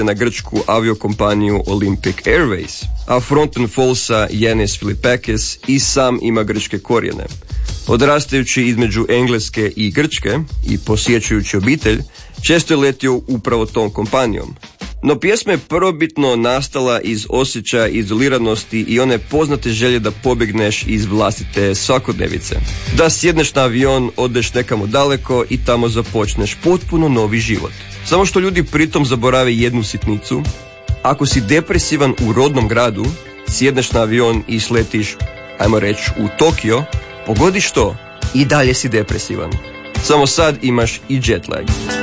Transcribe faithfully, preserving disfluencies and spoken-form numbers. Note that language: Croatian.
na grčku aviokompaniju Olympic Airways, a frontman Fallsa Yanis Filipakis i sam ima grčke korijene. Odrastajući između Engleske i Grčke i posjećujući obitelj, često je letio upravo tom kompanijom. No pjesma je prvobitno nastala iz osjećaja izoliranosti i one poznate želje da pobjegneš iz vlastite svakodnevice. Da sjedneš na avion, odeš nekamo daleko i tamo započneš potpuno novi život. Samo što ljudi pritom zaborave jednu sitnicu. Ako si depresivan u rodnom gradu, sjedneš na avion i sletiš, ajmo reći, u Tokio, pogodiš to i dalje si depresivan. Samo sad imaš i jet lag.